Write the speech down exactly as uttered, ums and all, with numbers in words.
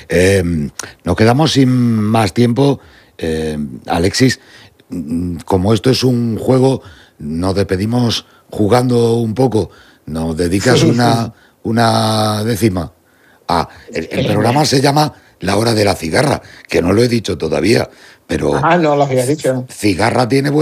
Eh, nos quedamos sin más tiempo. Eh, Alexis, como esto es un juego, nos despedimos jugando un poco. ¿Nos dedicas Sí, una, sí. una décima? Ah, el, el programa Venga. se llama La Hora de la Cigarra, que no lo he dicho todavía, pero Ah, no lo habías dicho. cigarra tiene